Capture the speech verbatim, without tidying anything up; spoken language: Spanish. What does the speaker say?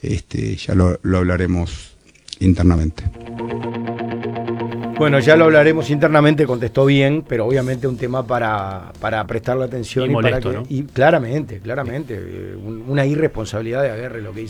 este, ya lo, lo hablaremos internamente. Bueno, ya lo hablaremos internamente, contestó bien, pero obviamente un tema para, para prestarle atención y, y molesto, para que. ¿no? Y claramente, claramente, eh, un, una irresponsabilidad de Aguerre lo que hizo.